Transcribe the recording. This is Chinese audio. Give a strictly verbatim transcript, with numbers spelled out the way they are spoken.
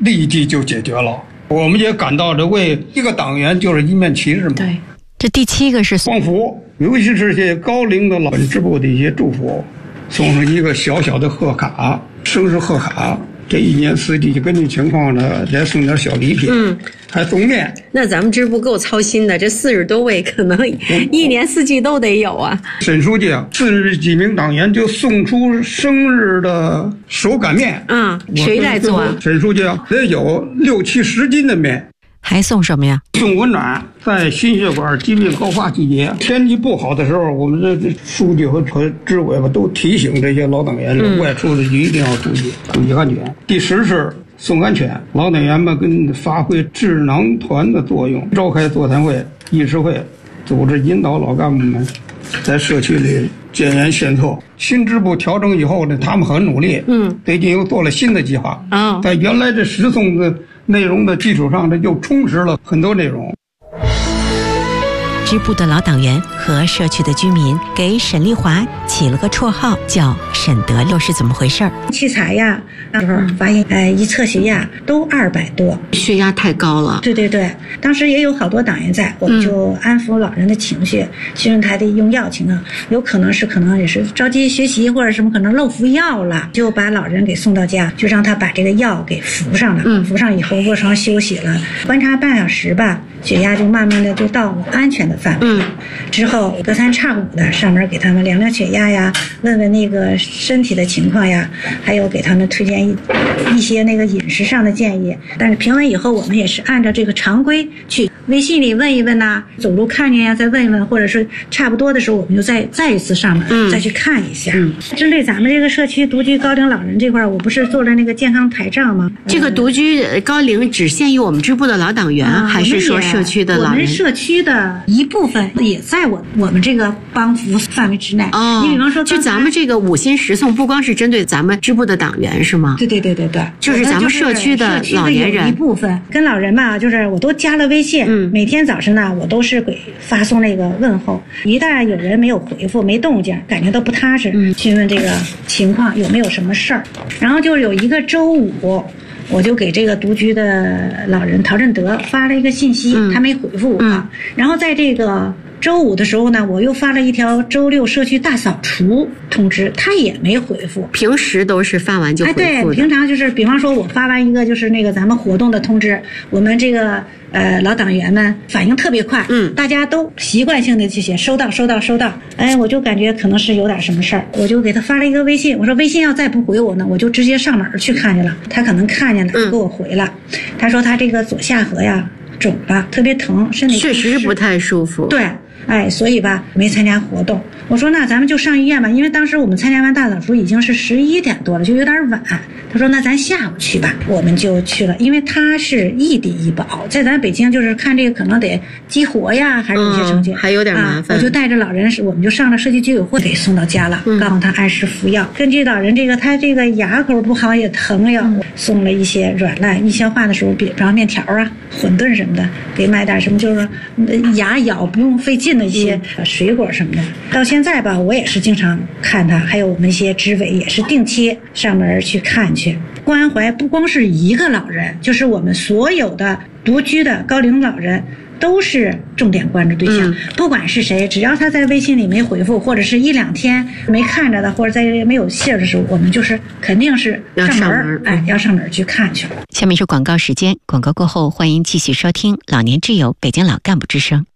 立即就解决了。我们也感到这为一个党员就是一面旗帜嘛。 对，这第七个是光福，尤其是这些高龄的老人支部的一些祝福，送上一个小小的贺卡，生日贺卡。这一年四季就根据情况呢，再送点小礼品，嗯，还送面。 那咱们支部够操心的，这四十多位可能一年四季都得有啊。 沈书记啊，四十几名党员就送出生日的手擀面， 嗯，谁来做啊？ 沈书记啊，得有六七十斤的面。 还送什么呀？ 送温暖。在心血管疾病高发季节，天气不好的时候，我们这书记和和支委吧都提醒这些老党员，嗯、外出的一定要注意注意安全。第十是送安全，老党员们跟发挥智囊团的作用，召开座谈会、议事会，组织引导老干部们在社区里建言献策。新支部调整以后呢，他们很努力，嗯，最近又做了新的计划，啊、哦，在原来这十送的内容的基础上，这又充实了很多内容。 支部的老党员和社区的居民给沈丽华起了个绰号，叫沈德六，是怎么回事？ 去查呀，那时候发现，哎，一测血压都二百多， 血压太高了。 对对对，当时也有好多党员在，我们就安抚老人的情绪，询问他的用药情况，有可能是可能也是着急学习或者什么，可能漏服药了，就把老人给送到家，就让他把这个药给服上了。嗯，服上以后卧床休息了，观察半小时吧，血压就慢慢的就到安全的范围。嗯，之后隔三差五的上门给他们量量血压呀，问问那个身体的情况呀，还有给他们推荐一一些那个饮食上的建议。但是评完以后，我们也是按照这个常规去微信里问一问呐、啊，走路看见呀再问一问，或者是差不多的时候，我们就再再一次上门、嗯、再去看一下。嗯，针对咱们这个社区独居高龄老人这块，我不是做了那个健康台账吗？ 这个独居高龄只限于我们支部的老党员，啊、还是说社区的老人？ 我们社区的一部分也在我我们这个帮扶范围之内。哦，你比方说， 就咱们这个五薪十送，不光是针对咱们支部的党员是吗？ 对对对对对， 就是咱们社区的老年人一部分跟老人吧，就是我都加了微信，嗯，每天早晨呢，我都是给发送那个问候，一旦有人没有回复、没动静，感觉到不踏实，嗯，询问这个情况有没有什么事儿，然后就有一个周五。我就给这个独居的老人陶振德发了一个信息，嗯、他没回复我、嗯。然后在这个周五的时候呢，我又发了一条周六社区大扫除通知，他也没回复。 平时都是发完就回复的。 哎，对，平常就是比方说我发完一个就是那个咱们活动的通知，我们这个呃老党员们反应特别快，嗯，大家都习惯性的去写收到收到收到。哎，我就感觉可能是有点什么事儿，我就给他发了一个微信，我说微信要再不回我呢，我就直接上门去看去了。他可能看见了，就给我回了。嗯、他说他这个左下颌呀肿了，特别疼，身体确实不太舒服。 对。哎，所以吧，没参加活动。我说那咱们就上医院吧，因为当时我们参加完大扫除已经是十一点多了，就有点晚。他说那咱下午去吧，我们就去了。因为他是异地医保，在咱北京就是看这个可能得激活呀，还是有些程序、 嗯，还有点麻烦。 啊、我就带着老人，我们就上了社区居委会，给送到家了，嗯、告诉他按时服药。根据老人这个他这个牙口不好也疼呀，嗯、送了一些软烂易消化的时候，比方面条啊、馄饨什么的，给买点什么就是牙咬不用费劲的一些水果什么的。到现在吧，我也是经常看他，还有我们一些支委也是定期上门去看去。关怀不光是一个老人，就是我们所有的独居的高龄老人都是重点关注对象、嗯、不管是谁，只要他在微信里没回复，或者是一两天没看着的，或者在没有信儿的时候，我们就是肯定是上门，上门哎，要上门去看去。 下面是广告时间，广告过后欢迎继续收听老年之友北京老干部之声。